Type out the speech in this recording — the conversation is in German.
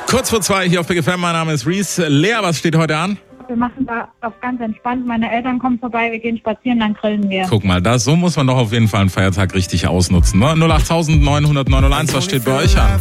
Kurz vor 2 hier auf Big FM, mein Name ist Reese. Lea, was steht heute an? Wir machen da auf ganz entspannt. Meine Eltern kommen vorbei, wir gehen spazieren, dann grillen wir. Guck mal, so muss man doch auf jeden Fall einen Feiertag richtig ausnutzen. Ne? 08000 900 901, was steht bei euch an?